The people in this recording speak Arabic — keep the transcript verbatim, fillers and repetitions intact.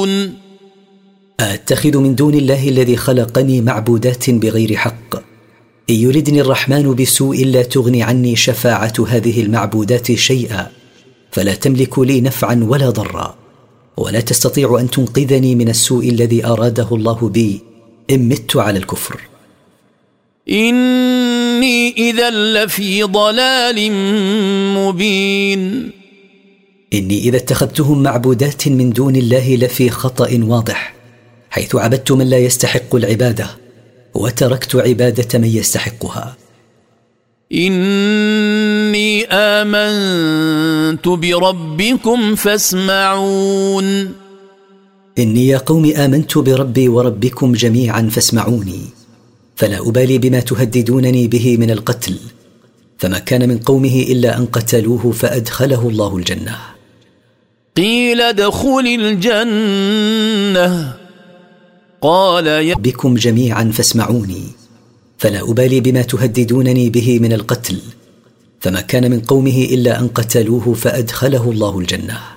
تنظرون أتخذ من دون الله الذي خلقني معبودات بغير حق؟ إن يردني الرحمن بسوء لا تغني عني شفاعة هذه المعبودات شيئا، فلا تملك لي نفعا ولا ضرا، ولا تستطيع أن تنقذني من السوء الذي أراده الله بي إن مت على الكفر. إني إذا لفي ضلال مبين. إني إذا اتخذتهم معبودات من دون الله لفي خطأ واضح، حيث عبدت من لا يستحق العبادة وتركت عبادة من يستحقها. إني آمنت بربكم فاسمعون. إني يا قوم آمنت بربي وربكم جميعا فاسمعوني، فلا أبالي بما تهددونني به من القتل، فما كان من قومه إلا أن قتلوه فأدخله الله الجنة. قيل ادخل الجنة قال يا بكم جميعا فاسمعوني، فلا أبالي بما تهددونني به من القتل، فما كان من قومه إلا أن قتلوه فأدخله الله الجنة.